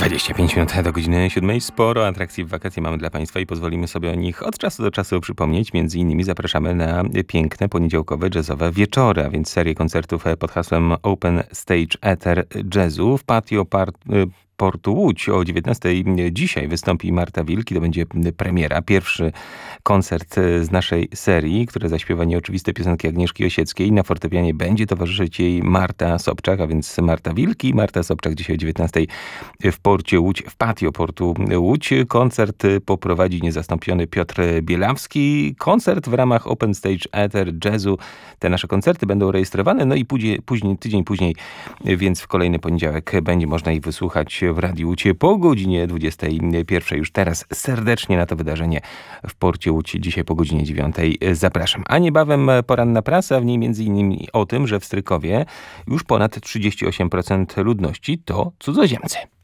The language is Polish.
25 minut do godziny 7. Sporo atrakcji w wakacje mamy dla Państwa i pozwolimy sobie o nich od czasu do czasu przypomnieć. Między innymi zapraszamy na piękne, poniedziałkowe, jazzowe wieczory, a więc serię koncertów pod hasłem Open Stage Ether Jazzu w patio Portu Łódź o 19:00 dzisiaj wystąpi Marta Wilk i to będzie premiera. Pierwszy koncert z naszej serii, który zaśpiewa nieoczywiste piosenki Agnieszki Osieckiej. Na fortepianie będzie towarzyszyć jej Marta Sobczak, a więc Marta Wilk i Marta Sobczak dzisiaj o 19:00 w Porcie Łódź, w patio Portu Łódź. Koncert poprowadzi niezastąpiony Piotr Bielawski. Koncert w ramach Open Stage Ether Jazzu. Te nasze koncerty będą rejestrowane, no i tydzień później, więc w kolejny poniedziałek będzie można ich wysłuchać w Radiu Łódź po godzinie 21:00. Już teraz serdecznie na to wydarzenie w Porcie Łódź dzisiaj po godzinie 9:00 zapraszam. A niebawem poranna prasa, w niej m.in. o tym, że w Strykowie już ponad 38% ludności to cudzoziemcy.